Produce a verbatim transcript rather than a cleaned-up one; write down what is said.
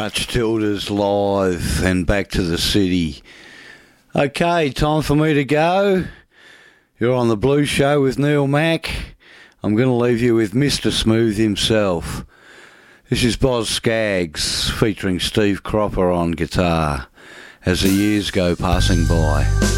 much Tilda's live and back to the city. Okay, time for me to go. You're on the Blues Show with Neil Mack. I'm going to leave you with Mister Smooth himself. This is Boz Scaggs featuring Steve Cropper on guitar as the years go passing by.